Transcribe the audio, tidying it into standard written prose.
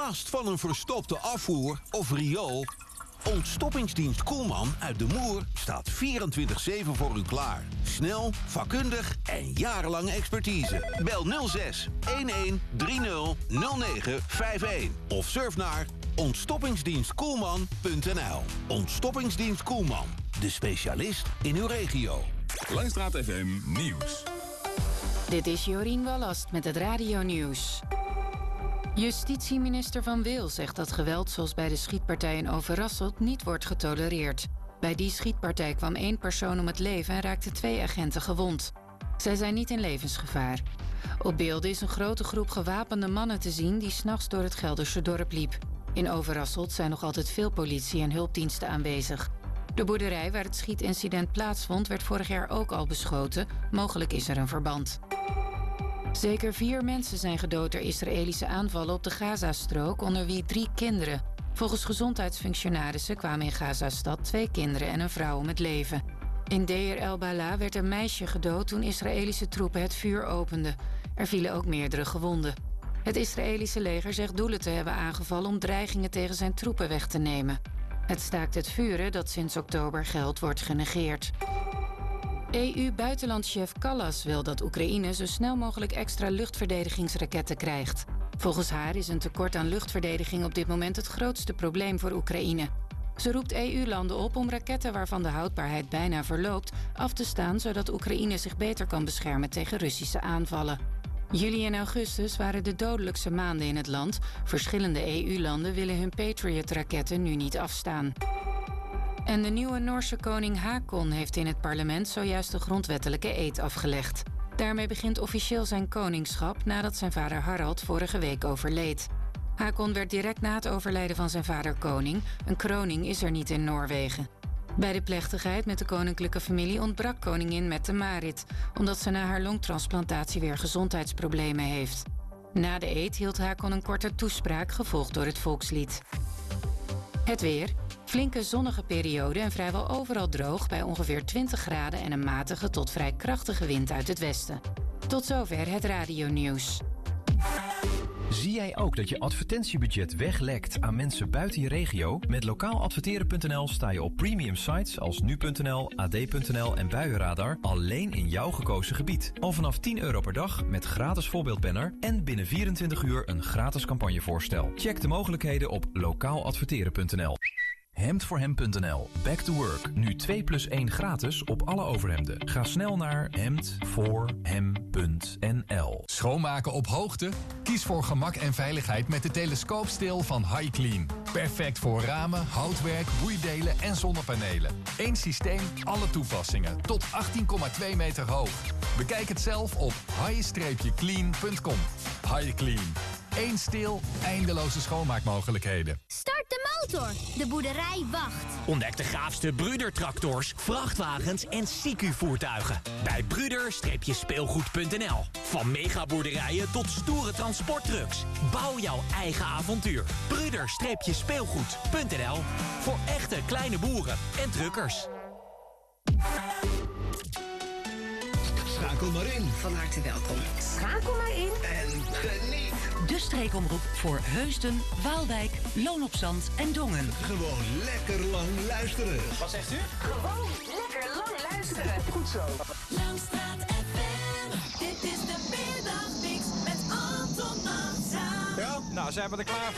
Last van een verstopte afvoer of riool? Ontstoppingsdienst Koelman uit De Moer staat 24/7 voor u klaar. Snel, vakkundig en jarenlange expertise. Bel 06 1130 0951 of surf naar ontstoppingsdienstkoelman.nl. Ontstoppingsdienst Koelman, de specialist in uw regio. Langstraat FM Nieuws. Dit is Jorien Wallast met het Radio-nieuws. Justitieminister Van Wil zegt dat geweld zoals bij de schietpartij in Overasselt niet wordt getolereerd. Bij die schietpartij kwam 1 persoon om het leven en raakten 2 agenten gewond. Zij zijn niet in levensgevaar. Op beelden is een grote groep gewapende mannen te zien die 's nachts door het Gelderse dorp liep. In Overasselt zijn nog altijd veel politie en hulpdiensten aanwezig. De boerderij waar het schietincident plaatsvond werd vorig jaar ook al beschoten. Mogelijk is er een verband. Zeker 4 mensen zijn gedood door Israëlische aanvallen op de Gazastrook, onder wie 3 kinderen. Volgens gezondheidsfunctionarissen kwamen in Gazastad 2 kinderen en een vrouw om het leven. In Deir el-Bala werd een meisje gedood toen Israëlische troepen het vuur openden. Er vielen ook meerdere gewonden. Het Israëlische leger zegt doelen te hebben aangevallen om dreigingen tegen zijn troepen weg te nemen. Het staakt het vuren dat sinds oktober geldt wordt genegeerd. EU-buitenlandchef Kallas wil dat Oekraïne zo snel mogelijk extra luchtverdedigingsraketten krijgt. Volgens haar is een tekort aan luchtverdediging op dit moment het grootste probleem voor Oekraïne. Ze roept EU-landen op om raketten waarvan de houdbaarheid bijna verloopt af te staan, zodat Oekraïne zich beter kan beschermen tegen Russische aanvallen. Juli en augustus waren de dodelijkste maanden in het land. Verschillende EU-landen willen hun Patriot-raketten nu niet afstaan. En de nieuwe Noorse koning Haakon heeft in het parlement zojuist de grondwettelijke eed afgelegd. Daarmee begint officieel zijn koningschap nadat zijn vader Harald vorige week overleed. Haakon werd direct na het overlijden van zijn vader koning. Een kroning is er niet in Noorwegen. Bij de plechtigheid met de koninklijke familie ontbrak koningin Mette-Marit, omdat ze na haar longtransplantatie weer gezondheidsproblemen heeft. Na de eed hield Haakon een korte toespraak, gevolgd door het volkslied. Het weer. Flinke zonnige periode en vrijwel overal droog bij ongeveer 20 graden en een matige tot vrij krachtige wind uit het westen. Tot zover het Radio-nieuws. Zie jij ook dat je advertentiebudget weglekt aan mensen buiten je regio? Met lokaaladverteren.nl sta je op premium sites als nu.nl, ad.nl en Buienradar alleen in jouw gekozen gebied. Al vanaf €10 per dag met gratis voorbeeldbanner en binnen 24 uur een gratis campagnevoorstel. Check de mogelijkheden op lokaaladverteren.nl. Hemdvoorhem.nl. Back to work. Nu 2+1 gratis op alle overhemden. Ga snel naar hemdvoorhem.nl. Schoonmaken op hoogte? Kies voor gemak en veiligheid met de telescoopsteel van HiClean. Perfect voor ramen, houtwerk, boeidelen en zonnepanelen. Eén systeem, alle toepassingen. Tot 18,2 meter hoog. Bekijk het zelf op hi-clean.com. HiClean. Eén steel, eindeloze schoonmaakmogelijkheden. Start de motor. De boerderij wacht. Ontdek de gaafste Brüder-tractors, vrachtwagens en CQ-voertuigen. Bij Brüder-speelgoed.nl. Van megaboerderijen tot stoere transporttrucks. Bouw jouw eigen avontuur. Brüder-speelgoed.nl. Voor echte kleine boeren en truckers. Schakel maar in. Van harte welkom. Schakel maar in. En geniet. De streekomroep voor Heusden, Waalwijk, Loon op Zand en Dongen. Gewoon lekker lang luisteren. Wat zegt u? Gewoon lekker lang luisteren. Goed zo. Langstraat FM. Dit is de Middagmix met Anton Massa. Ja, nou zijn we er klaar voor.